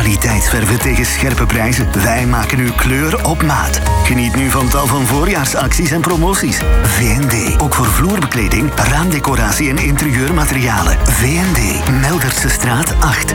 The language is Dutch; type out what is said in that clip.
Kwaliteitsverven tegen scherpe prijzen. Wij maken uw kleur op maat. Geniet nu van tal van voorjaarsacties en promoties. VND, ook voor vloerbekleding, raamdecoratie en interieurmaterialen. VND, Melderse straat 8.